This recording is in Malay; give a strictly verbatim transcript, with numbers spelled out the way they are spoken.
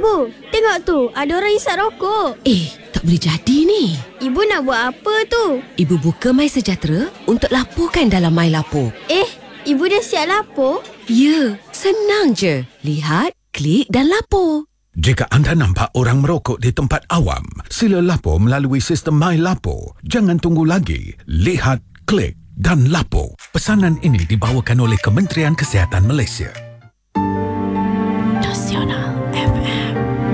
Ibu, tengok tu, ada orang isap rokok. Eh, tak boleh jadi ni. Ibu nak buat apa tu? Ibu buka MySejahtera untuk laporkan dalam MyLapor. Eh, ibu dah siap lapor? Ya, senang je. Lihat, klik dan lapor. Jika anda nampak orang merokok di tempat awam, sila lapor melalui sistem MyLapor. Jangan tunggu lagi. Lihat, klik dan lapor. Pesanan ini dibawakan oleh Kementerian Kesihatan Malaysia.